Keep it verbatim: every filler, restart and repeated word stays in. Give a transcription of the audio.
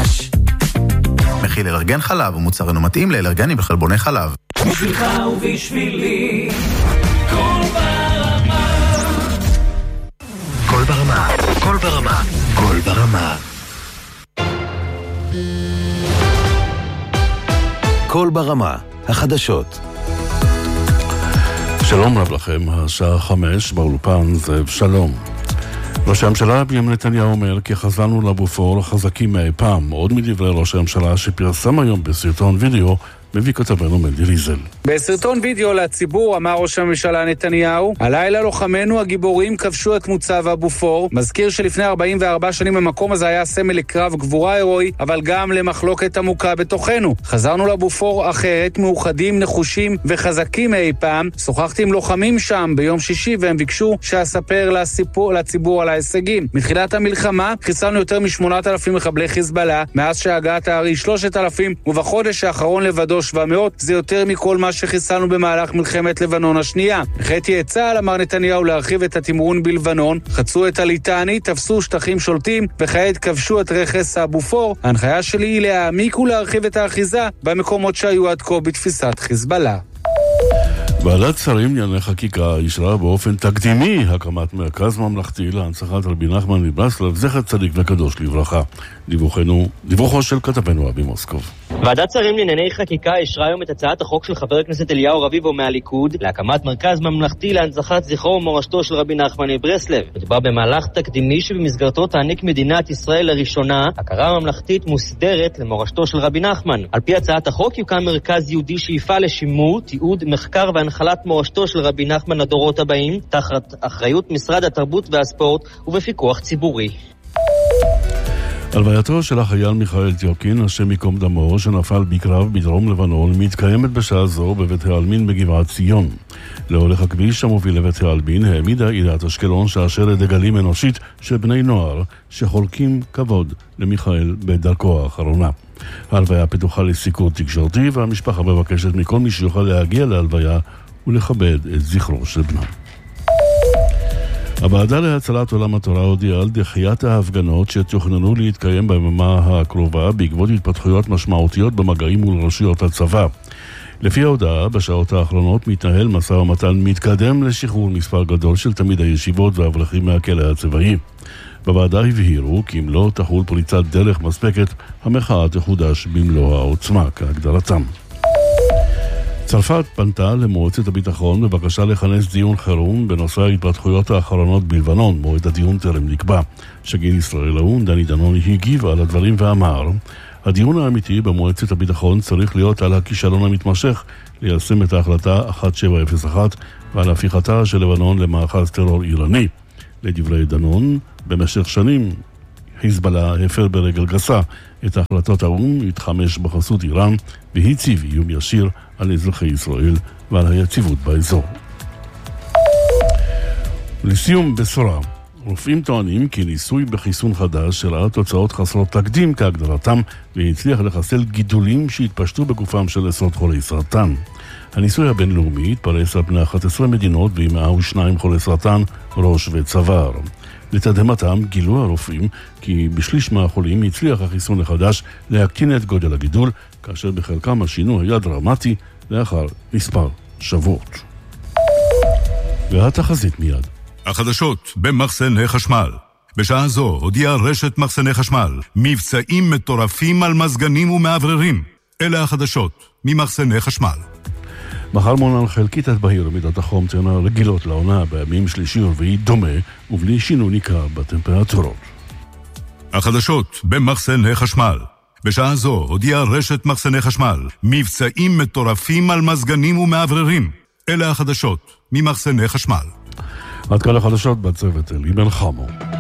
חדש. מכיל אלרגן חלב ומוצר אינו מתאים לאלרגנים וחלבוני חלב. בשבילך ובשבילי כל ברמה. כל ברמה, כל ברמה, כל ברמה. כל ברמה, החדשות. שלום רב לכם, השעה חמש באולפן, זאב שלום. ראש הממשלה בנימין נתניהו אומר כי חזרנו לבופור חזקים מאי פעם. עוד מדברי ראש הממשלה שפרסם היום בסרטון וידאו, מביא כתבנו מנדי ליזל. בסרטון וידאו לציבור אמר ראש הממשלה נתניהו, הלילה לוחמנו הגיבורים כבשו את מוצב הבופור. מזכיר שלפני ארבעים וארבע שנים המקום הזה היה סמל לקרב גבורה הירואי, אבל גם למחלוקת עמוקה בתוכנו. חזרנו לבופור אחרת, מאוחדים, נחושים וחזקים מאי פעם. שוחחתי עם לוחמים שם ביום שישי והם ביקשו שאספר לסיפור, לציבור על ההישגים. מתחילת המלחמה חיסלנו יותר משמונת אלפים מחבלי חיזבאללה, מאז שהגעת הארי שלושת אלפים, ובחודש האחרון לבדו שבע מאות, זה יותר מכל מה שחיסלנו במהלך מלחמת לבנון השנייה. החלטתי את צה"ל, אמר נתניהו, להרחיב את התמרון בלבנון, חצו את הליטני, תפסו שטחים שולטים, וכעת כבשו את רכס הבופור. ההנחיה שלי היא להעמיק ולהרחיב את האחיזה במקומות שהיו עד כה בתפיסת חיזבאללה. ועדת שרים לענייני חקיקה אישרה באופן תקדימי הקמת מרכז ממלכתי להנצחת רבי נחמן מברסלב, זכר צדיק וקדוש לברכה. דיווחנו, דיווחו של כתבנו אבי מוסקוב. ועדת שרים לענייני חקיקה אישרה היום את הצעת החוק של חבר הכנסת אליהו רביבו מהליכוד להקמת מרכז ממלכתי להנצחת זכרו ומורשתו של רבי נחמן מברסלב. מדובר במהלך תקדימי שבמסגרתו תעניק מדינת ישראל לראשונה הכרה ממלכתית מוסדרת למורשתו של רבי נחמן. על פי הצעת החוק יוקם מרכז יהודי שיפעל לשימור, תיעוד, מחקר והנחלת מורשתו של רבי נחמן לדורות הבאים, תחת אחריות משרד התרבות והספורט ובפיקוח ציבורי. הלווייתו של החייל מיכאל טיוקין, השם ייקום דמו, שנפל בקרב בדרום לבנון, מתקיימת בשעה זו בבית העלמין בגבעת ציון. לאורך הכביש המוביל לבית העלמין העמידה עיריית אשקלון שעשרת דגלים אנושית של בני נוער שחולקים כבוד למיכאל בדרכו האחרונה. ההלוויה פתוחה לסיקור תקשורתי, והמשפחה מבקשת מכל מי שיוכל להגיע להלוויה ולכבד את זכרו של בנם. הוועדה להצלת עולם התורה הודיעה על דחיית ההפגנות שתוכננו להתקיים ביממה הקרובה בעקבות התפתחויות משמעותיות במגעים מול רשויות הצבא. לפי ההודעה, בשעות האחרונות מתנהל משא ומתן מתקדם לשחרור מספר גדול של תלמידי הישיבות והאברכים מהכלא הצבאי. בוועדה הבהירו כי אם לא תחול פריצת דרך מספקת, המחאה תחודש במלוא העוצמה כהגדרתם. צרפת פנתה למועצת הביטחון בבקשה לכנס דיון חירום בנושא ההתפתחויות האחרונות בלבנון. מועד הדיון טרם נקבע. שגריר ישראל האו"ם דני דנון הגיב על הדברים ואמר, הדיון האמיתי במועצת הביטחון צריך להיות על הכישלון המתמשך ליישם את ההחלטה אחת שבע אפס אחת ועל הפיכתה של לבנון למאחז טרור איראני. לדברי דנון, במשך שנים חיזבאללה הפר ברגל גסה את החלטות האו"ם, התחמש בחסות איראן והציב איום ישיר על אזרחי ישראל ועל היציבות באזור. לסיום בשורה, רופאים טוענים כי ניסוי בחיסון חדש שראה תוצאות חסרות תקדים כהגדרתם והצליח לחסל גידולים שהתפשטו בגופם של עשרות חולי סרטן. הניסוי הבינלאומי התפרס על פני אחת עשרה מדינות ועם מאה ושניים חולי סרטן ראש וצוואר. לתדהמתם גילו הרופאים כי בשליש מהחולים הצליח החיסון החדש להקטין את גודל הגידול, כאשר בחלקם השינוי היה דרמטי לאחר מספר שבועות. והתחזית מיד. החדשות במחסני חשמל. בשעה זו הודיעה רשת מחסני חשמל מבצעים מטורפים על מזגנים ומעבררים. אלה החדשות ממחסני חשמל. מחר מונן חלקית את בהיר מידת החום תהיינה רגילות לעונה בימים שלישי ורביעי דומה ובלי שינוי ניכר בטמפרטורות. החדשות במחסני חשמל. בשעה זו הודיעה רשת מחסני חשמל מבצעים מטורפים על מזגנים ומעבררים. אלה החדשות ממחסני חשמל. עד כאן החדשות בצוות אלי בן חמו.